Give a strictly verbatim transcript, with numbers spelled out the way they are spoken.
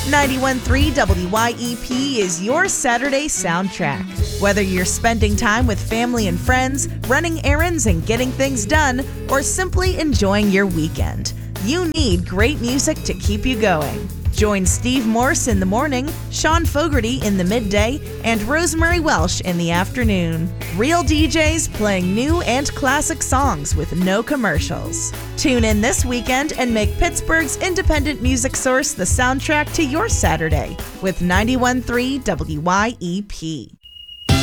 ninety-one point three W Y E P is your Saturday soundtrack. Whether you're spending time with family and friends, running errands and getting things done, or simply enjoying your weekend, you need great music to keep you going. Join Steve Morse in the morning, Sean Fogarty in the midday, and Rosemary Welsh in the afternoon. Real D Js playing new and classic songs with no commercials. Tune in this weekend and make Pittsburgh's independent music source the soundtrack to your Saturday with ninety-one point three W Y E P.